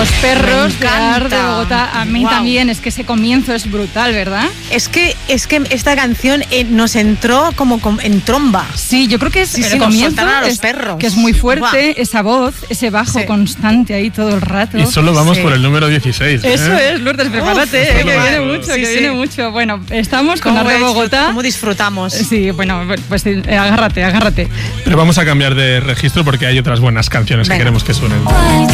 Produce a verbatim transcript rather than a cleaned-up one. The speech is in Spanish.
Los perros de Ar de Bogotá. A mí wow. también, es que ese comienzo es brutal, ¿verdad? Es que, es que esta canción eh, nos entró como en tromba. Sí, yo creo que es sí, el sí, comienzo, a los es, perros. que es muy fuerte, wow. esa voz, ese bajo sí. constante ahí todo el rato. Y solo vamos sí. por el número dieciséis. ¿eh? Eso es, Lourdes, prepárate, Uf, eh, que viene mucho, sí, que sí. viene mucho. Bueno, estamos con Ar de Bogotá. ¿Cómo disfrutamos? Sí, bueno, pues eh, agárrate, agárrate. Pero vamos a cambiar de registro porque hay otras buenas canciones Venga. que queremos que suenen.